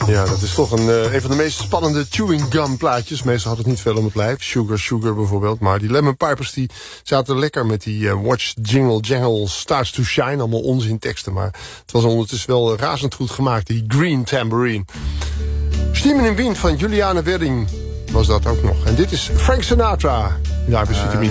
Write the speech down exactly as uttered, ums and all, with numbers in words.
Ja, dat is toch een, uh, een van de meest spannende chewing gum plaatjes. Meestal had het niet veel om het lijf. Sugar, Sugar bijvoorbeeld. Maar die Lemon Pipers die zaten lekker met die uh, Watch Jingle Jangle Starts to Shine. Allemaal onzin teksten. Maar het was ondertussen wel razend goed gemaakt. Die Green Tambourine. Stimmen in Wind van Juliane Wedding was dat ook nog. En dit is Frank Sinatra. Daar hebben we